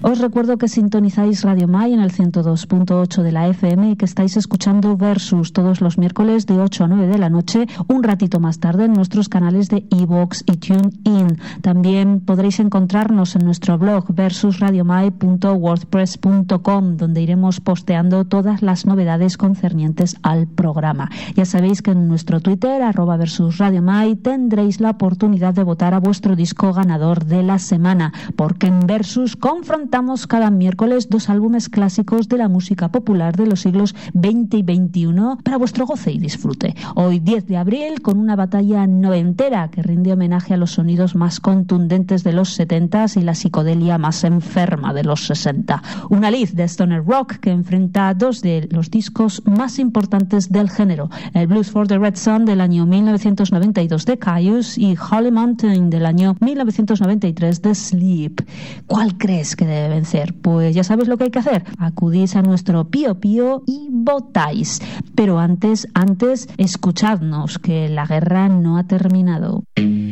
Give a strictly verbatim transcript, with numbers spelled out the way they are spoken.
Os recuerdo que sintonizáis Radio Mai en el ciento dos punto ocho de la F M y que estáis escuchando Versus todos los miércoles de ocho a nueve de la noche, un ratito más tarde en nuestros canales de iVoox y TuneIn. También podréis encontrarnos en nuestro blog versus radio mai punto wordpress punto com, donde iremos posteando todas las novedades concernientes al programa. Ya sabéis que en nuestro Twitter, arroba versus Radio Mai, tendréis la oportunidad de votar a vuestro disco ganador de la semana, porque en Versus confrontamos cada miércoles dos álbumes clásicos de la música popular de los siglos veinte y veintiuno para vuestro goce y disfrute. Hoy, diez de abril, con una batalla noventera que rinde homenaje a los sonidos más contundentes de los setentas y la psicodelia más enferma de los sesenta. Una liz de stoner rock que enfrenta a dos de los discos más importantes del género, el Blues for the Red Sun del año mil novecientos noventa y dos de Kyuss y Holy Mountain del año mil novecientos noventa y tres de Sleep. ¿Cuál crees que debe vencer? Pues ya sabes lo que hay que hacer. Acudís a nuestro Pío Pío y votáis. Pero antes, antes, escuchadnos, que la guerra no ha terminado.